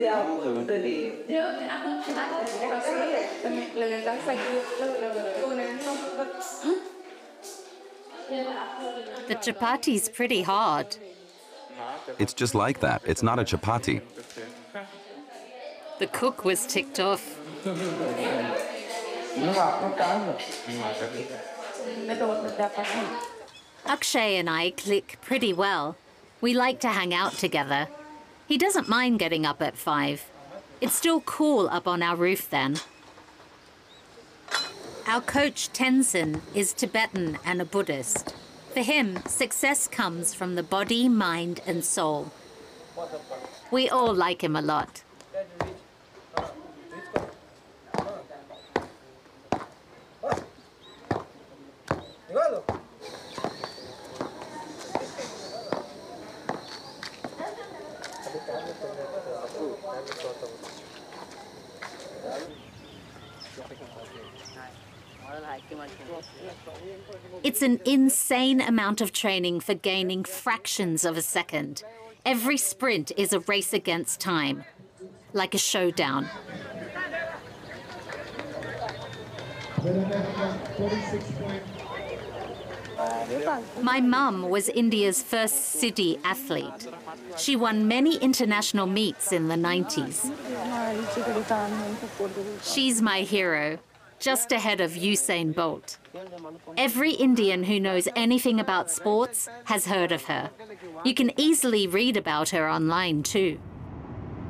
The chapati's pretty hard. It's just like that. It's not a chapati. The cook was ticked off. Akshay and I click pretty well. We like to hang out together. He doesn't mind getting up at 5. It's still cool up on our roof then. Our coach Tenzin is Tibetan and a Buddhist. For him, success comes from the body, mind and soul. We all like him a lot. It's an insane amount of training for gaining fractions of a second. Every sprint is a race against time, like a showdown. My mum was India's first city athlete. She won many international meets in the 90s. She's my hero, just ahead of Usain Bolt. Every Indian who knows anything about sports has heard of her. You can easily read about her online too.